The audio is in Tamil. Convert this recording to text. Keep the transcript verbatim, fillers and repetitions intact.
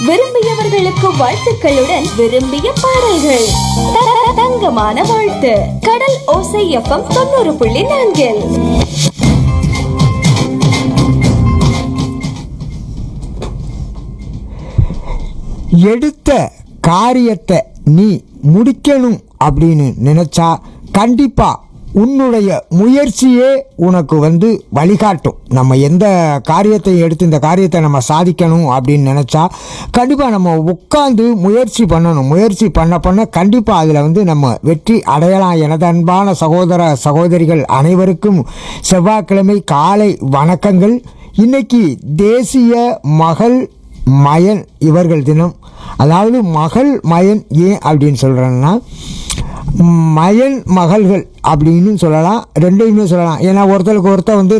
விரும்பியவர்களுக்கு வாழ்த்துக்களுடன் விரும்பிய பாடல்கள். த- தங்கமான வாழ்த்து. கடல் ஓசை எஃப்எம் தொண்ணூறு புள்ளி நான்கில். எடுத்த காரியத்தை நீ முடிக்கணும் அப்படின்னு நினச்சா கண்டிப்பாக உன்னுடைய முயற்சியே உனக்கு வந்து வழிகாட்டும். நம்ம எந்த காரியத்தை எடுத்து இந்த காரியத்தை நம்ம சாதிக்கணும் அப்படின்னு நினச்சா கண்டிப்பாக நம்ம உட்காந்து முயற்சி பண்ணணும். முயற்சி பண்ண பண்ண கண்டிப்பாக அதில் வந்து நம்ம வெற்றி அடையலாம். எனது அன்பான சகோதர சகோதரிகள் அனைவருக்கும் செவ்வாய்க்கிழமை காலை வணக்கங்கள். இன்னைக்கு தேசிய மகள் மயன் இவர்கள் தினம். அதாவது மகள் மயன் ஏன் அப்படின்னு சொல்கிறேன்னா, மயன் மகள்கள் அப்படின்னு சொல்லலாம், ரெண்டையுமே சொல்லலாம். ஏன்னா ஒருத்தருக்கு ஒருத்தர் வந்து